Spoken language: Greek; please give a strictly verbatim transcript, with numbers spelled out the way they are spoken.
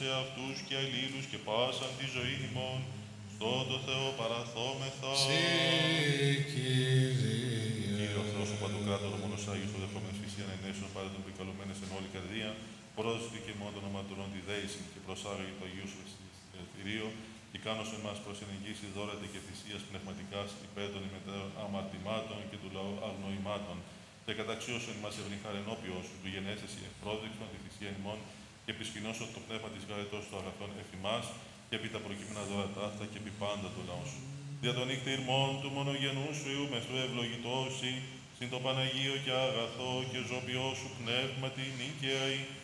σε αυτούς και αλλήλους και πάσαν τη ζωή ημών, στον το Θεό παραθόμεθα. Συ, Κύριε. Κύριε ο Θεός, ο Παντοκράτορο, μόνος Άγιος, ο δεχόμενος φυσίαν ενέσεων, πάρε τον πρικαλουμένες εν όλη καρδία, πρόσδετη και μόνο των οματουρών τη δέηση και προσάγει το Αγίου σου Χριστηρίο, και κάνω σε εμάς προς ενεγγύηση δώρατε και θυσίας πνευματικάς υπέρ των ημετέρων αμαρτημάτων και του λαού αγνοημάτων, και καταξίωσον μας ευνηχάρ ενώπιον σου, του γενέσεση ευπρόδειξον τη θυσία ημών, και επισκηνώσον το πνεύμα της γαρετός του αγαθών εφημάς, και επί τα προκείμενα δώρα ταύτα και επί πάντα το λαό σου. Δια τον νυχτηρμόν του μονογενού σου ιούμεθου ευλογητώσει, συν το Παναγίο και αγαθό και ζώπιό σου πνεύματι νίκαιη,